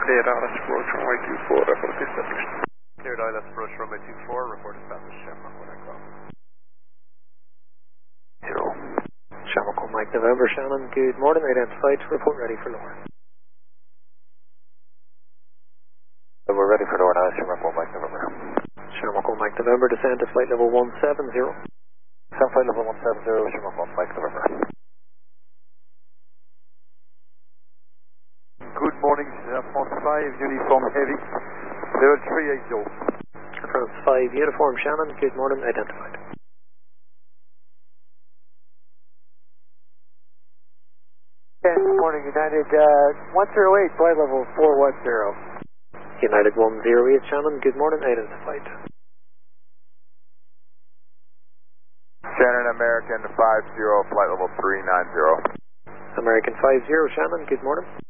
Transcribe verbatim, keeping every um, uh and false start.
Cleared Alice approach runway two four, report established. Cleared Alice approach runway two four, report established. Shamrock one echo. Zero. Shamrock one Mike November, Shannon, good morning, identified, report ready for lower. So we're ready for lower now, Shamrock one Mike November. Shamrock one Mike November, descend to flight level one seven zero. Descend flight level one seven zero, Shamrock one Mike November. Good morning, France five, uniform heavy, level three eight zero. France five, uniform Shannon, good morning, identified. Okay, good morning, United uh, one zero eight, flight level four one zero. United one zero eight, Shannon, good morning, identified. Shannon American five zero, flight level three nine zero. American five zero, Shannon, good morning.